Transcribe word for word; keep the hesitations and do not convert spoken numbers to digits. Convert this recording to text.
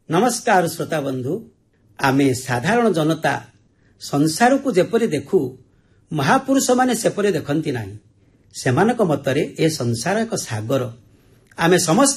ନମସ୍କାର ଶ୍ରୋତା ବନ୍ଧୁ, ଆମେ ସାଧାରଣ ଜନତା ସଂସାରକୁ ଯେପରି ଦେଖୁ ମହାପୁରୁଷମାନେ ସେପରି ଦେଖନ୍ତି ନାହିଁ। ସେମାନଙ୍କ ମତରେ ଏ ସଂସାର ଏକ ସାଗର। ଆମେ ସମସ୍ତେ